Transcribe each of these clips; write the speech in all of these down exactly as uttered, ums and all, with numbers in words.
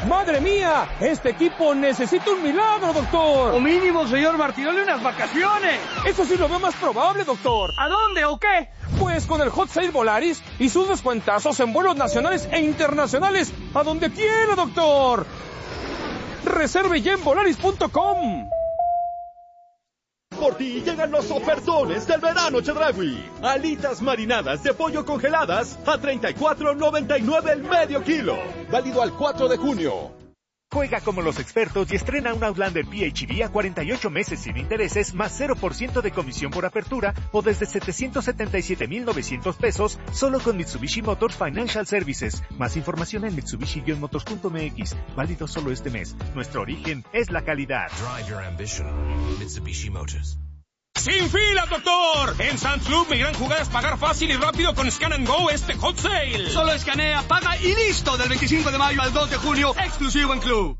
¡Madre mía! Este equipo necesita un milagro, doctor. O mínimo, señor Martinoli, unas vacaciones. Eso sí lo veo más probable, doctor. ¿A dónde o qué? Pues con el Hot Sale Volaris y sus descuentazos en vuelos nacionales e internacionales. ¡A donde quiera, doctor! Reserve ya en volaris punto com. Por ti llegan los ofertones del verano Chedraui. Alitas marinadas de pollo congeladas a treinta y cuatro noventa y nueve el medio kilo. Válido al cuatro de junio. Juega como los expertos y estrena un Outlander P H E V a cuarenta y ocho meses sin intereses más cero por ciento de comisión por apertura o desde setecientos setenta y siete mil novecientos pesos solo con Mitsubishi Motors Financial Services. Más información en mitsubishi motors punto m x. Válido solo este mes. Nuestro origen es la calidad. Drive your ambition. Mitsubishi Motors. ¡Sin filas, doctor! En Sam's Club, mi gran jugada es pagar fácil y rápido con Scan and Go este Hot Sale. Solo escanea, paga y listo. Del veinticinco de mayo al dos de junio, exclusivo en Club.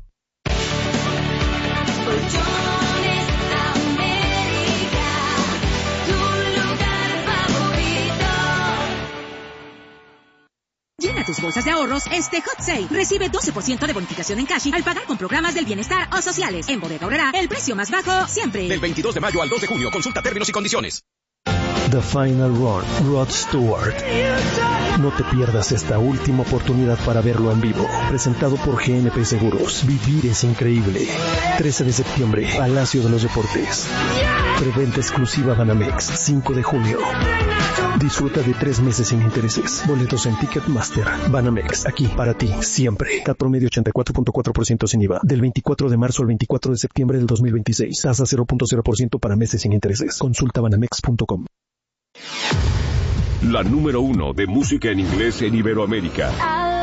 Llena tus bolsas de ahorros este Hot Sale. Recibe doce por ciento de bonificación en cash al pagar con programas del bienestar o sociales. En Bodega Aurrerá, el precio más bajo siempre. Del veintidós de mayo al dos de junio. Consulta términos y condiciones. The Final Run, Rod Stewart. No te pierdas esta última oportunidad para verlo en vivo. Presentado por G N P Seguros. Vivir es increíble. trece de septiembre, Palacio de los Deportes. Preventa exclusiva Banamex, cinco de junio. Disfruta de tres meses sin intereses. Boletos en Ticketmaster. Banamex, aquí para ti, siempre. C A T promedio ochenta y cuatro punto cuatro por ciento sin I V A. Del veinticuatro de marzo al veinticuatro de septiembre del dos mil veintiséis. Tasa cero punto cero por ciento para meses sin intereses. Consulta banamex punto com. La número uno de música en inglés en Iberoamérica.